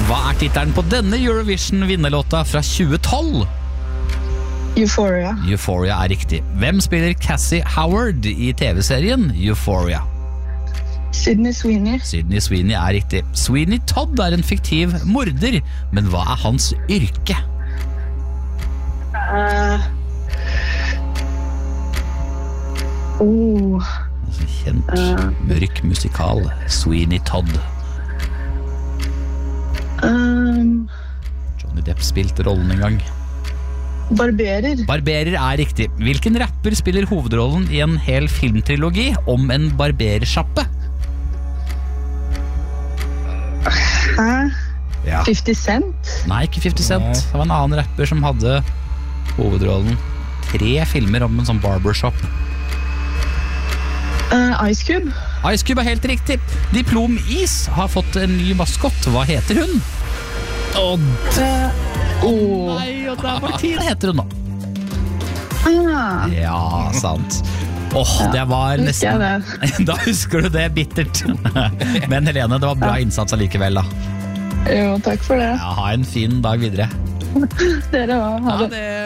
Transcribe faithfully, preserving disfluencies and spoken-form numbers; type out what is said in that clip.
Hva er tittelen på denne Eurovision-vinnerlåta fra tjue tolv? Euphoria. Euphoria er riktig. Hvem spiller Cassie Howard i T V-serien Euphoria? Sydney Sweeney. Sydney Sweeney er riktig. Sweeney Todd er en fiktiv morder, men hva er hans yrke? Uh, oh. Kjent, uh, mørk musikal. Sweeney Todd. Um, Johnny Depp spilte rollen en gang. Barberer. Barberer er riktig. Hvilken rapper spiller hovedrollen i en hel filmtrilogi om en barbersjappe? Hæ? Ja. fifty Cent? Nei, ikke fifty Cent. Det var en annen rapper som hadde hovedrollen. Tre filmer om en sånn barbershop. Uh, Ice Cube. Ice Cube er helt riktig. Diplom-Is har fått en ny maskott. Hva heter hun? Odd. Oh. Nei, og det er Martine heter hun da. Ah. Ja, sant. Åh, oh, ja, det var nesten det. Da husker du det bittert. Men Helene, det var bra innsats allikevel da. Jo, takk for det. Ja, ha en fin dag videre. Dere også, ha det. Ha det.